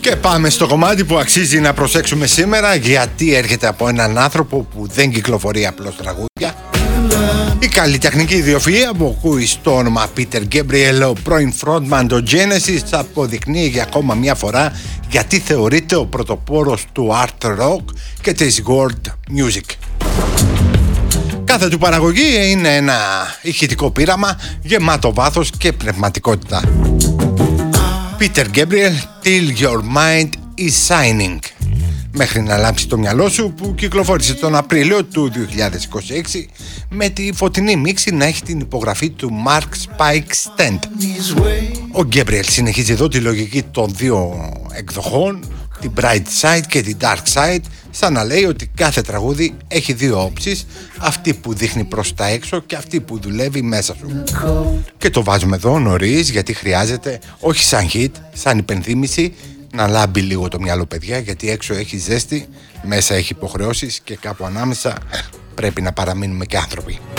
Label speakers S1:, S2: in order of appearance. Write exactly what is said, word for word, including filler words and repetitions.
S1: Και πάμε στο κομμάτι που αξίζει να προσέξουμε σήμερα, γιατί έρχεται από έναν άνθρωπο που δεν κυκλοφορεί απλώς τραγούδια. Η καλλιτεχνική ιδιοφυΐα που ακούει στο όνομα Peter Gabriel, ο πρώην frontman του Genesis, αποδεικνύει για ακόμα μια φορά γιατί θεωρείται ο πρωτοπόρος του art rock και της world music. Κάθε του παραγωγή είναι ένα ηχητικό πείραμα γεμάτο βάθος και πνευματικότητα. Peter Gabriel, Till Your Mind Is Shining. Μέχρι να λάμψει το μυαλό σου, που κυκλοφόρησε τον Απρίλιο του δύο χιλιάδες είκοσι έξι με τη φωτεινή μίξη να έχει την υπογραφή του Mark Spike Stent. Ο Gabriel συνεχίζει εδώ τη λογική των δύο εκδοχών, την Bright Side και την Dark Side, σαν να λέει ότι κάθε τραγούδι έχει δύο όψεις, αυτή που δείχνει προς τα έξω και αυτή που δουλεύει μέσα σου. Και το βάζουμε εδώ νωρίς, γιατί χρειάζεται, όχι σαν hit, σαν υπενθύμηση, να λάμπει λίγο το μυαλό, παιδιά, γιατί έξω έχει ζέστη, μέσα έχει υποχρεώσεις και κάπου ανάμεσα πρέπει να παραμείνουμε και άνθρωποι.